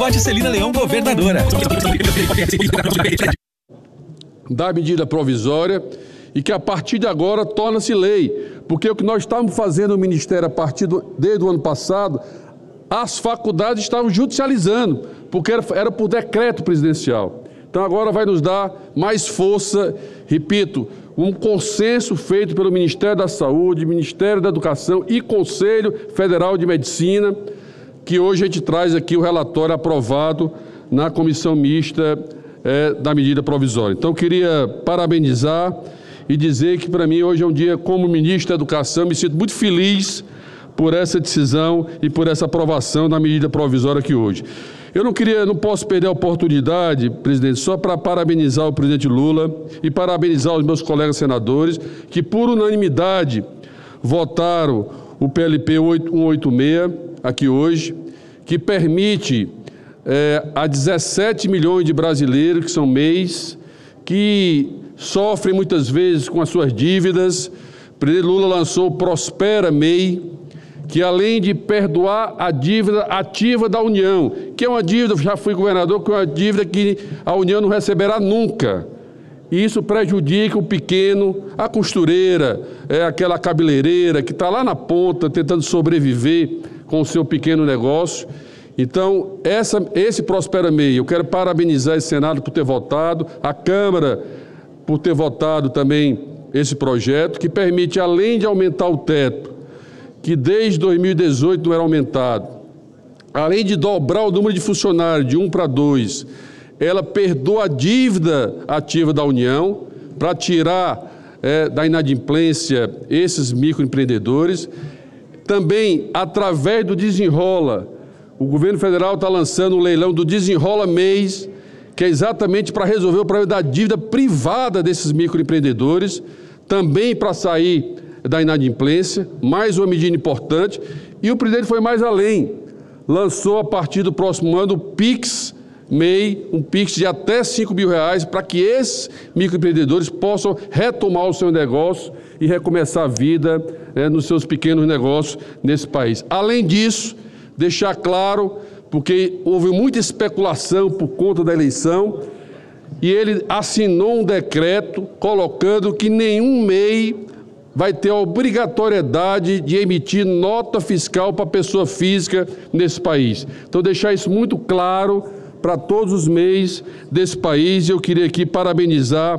Pode Celina Leão, governadora. Da medida provisória e que a partir de agora torna-se lei, porque o que nós estávamos fazendo no Ministério desde o ano passado, as faculdades estavam judicializando, porque era por decreto presidencial. Então agora vai nos dar mais força, repito, um consenso feito pelo Ministério da Saúde, Ministério da Educação e Conselho Federal de Medicina, que hoje a gente traz aqui o relatório aprovado na comissão mista da medida provisória. Então, queria parabenizar e dizer que, para mim, hoje é um dia, como ministro da Educação, me sinto muito feliz por essa decisão e por essa aprovação da medida provisória aqui hoje. Eu não posso perder a oportunidade, presidente, só para parabenizar o presidente Lula e parabenizar os meus colegas senadores que, por unanimidade, votaram o PLP 186 aqui hoje, que permite a 17 milhões de brasileiros, que são MEIs, que sofrem muitas vezes com as suas dívidas. O presidente Lula lançou o Prospera MEI, que além de perdoar a dívida ativa da União, que é uma dívida, já fui governador, que é uma dívida que a União não receberá nunca. E isso prejudica o pequeno, a costureira, aquela cabeleireira que está lá na ponta tentando sobreviver com o seu pequeno negócio. Então, esse Prospera MEI, eu quero parabenizar esse Senado por ter votado, a Câmara por ter votado também esse projeto, que permite, além de aumentar o teto, que desde 2018 não era aumentado, além de dobrar o número de funcionários de 1 para 2, ela perdoa a dívida ativa da União para tirar da inadimplência esses microempreendedores. Também, através do Desenrola, o governo federal está lançando um leilão do Desenrola Mês, que é exatamente para resolver o problema da dívida privada desses microempreendedores, também para sair da inadimplência, mais uma medida importante. E o presidente foi mais além, lançou a partir do próximo ano o PIX MEI, um PIX de até R$5 mil, para que esses microempreendedores possam retomar o seu negócio e recomeçar a vida nos seus pequenos negócios nesse país. Além disso, deixar claro, porque houve muita especulação por conta da eleição, e ele assinou um decreto colocando que nenhum MEI vai ter a obrigatoriedade de emitir nota fiscal para pessoa física nesse país. Então, deixar isso muito claro para todos os MEIs desse país. Eu queria aqui parabenizar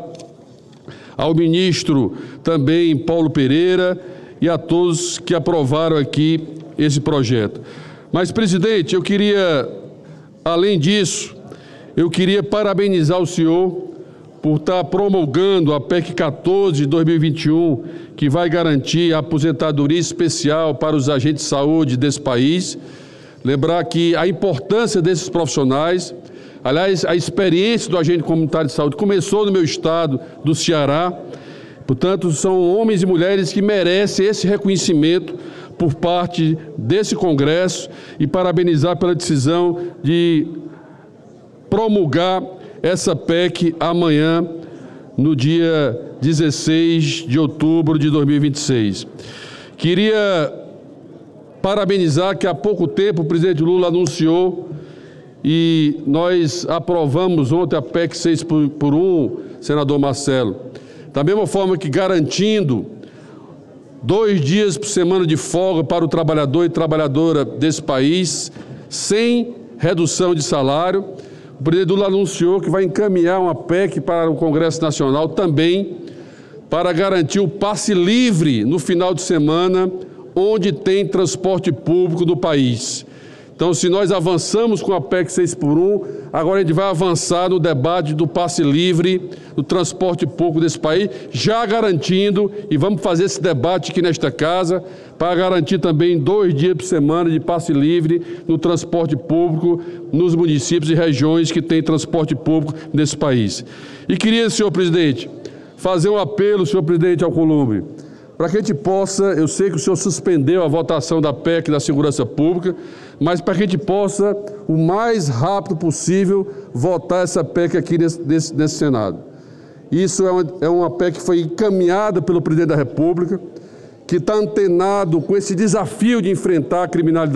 ao ministro também, Paulo Pereira, e a todos que aprovaram aqui esse projeto. Mas, presidente, eu queria, além disso, eu queria parabenizar o senhor por estar promulgando a PEC 14 de 2021, que vai garantir a aposentadoria especial para os agentes de saúde desse país. Lembrar que a importância desses profissionais, aliás, a experiência do agente comunitário de saúde começou no meu estado do Ceará. Portanto, são homens e mulheres que merecem esse reconhecimento por parte desse Congresso, e parabenizar pela decisão de promulgar essa PEC amanhã, no dia 16 de outubro de 2026. Queria parabenizar que há pouco tempo o presidente Lula anunciou, e nós aprovamos ontem a PEC 6x1, senador Marcelo, da mesma forma que garantindo 2 dias por semana de folga para o trabalhador e trabalhadora desse país, sem redução de salário. O presidente Lula anunciou que vai encaminhar uma PEC para o Congresso Nacional também, para garantir o passe livre no final de semana, onde tem transporte público no país. Então, se nós avançamos com a PEC 6x1, agora a gente vai avançar no debate do passe livre, do transporte público desse país, já garantindo, e vamos fazer esse debate aqui nesta casa, para garantir também 2 dias por semana de passe livre no transporte público nos municípios e regiões que têm transporte público nesse país. E queria, senhor presidente, fazer um apelo, senhor presidente Alcolumbre, para que a gente possa, eu sei que o senhor suspendeu a votação da PEC da Segurança Pública, mas para que a gente possa, o mais rápido possível, votar essa PEC aqui nesse Senado. Isso é uma PEC que foi encaminhada pelo presidente da República, que está antenado com esse desafio de enfrentar a criminalidade